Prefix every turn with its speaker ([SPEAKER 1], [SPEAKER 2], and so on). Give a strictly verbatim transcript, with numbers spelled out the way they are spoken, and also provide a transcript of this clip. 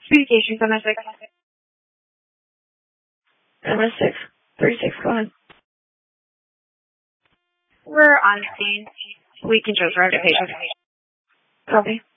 [SPEAKER 1] Communications, M S six. M S six, thirty-six, go ahead. We're on scene. We can just drive to patient. Copy.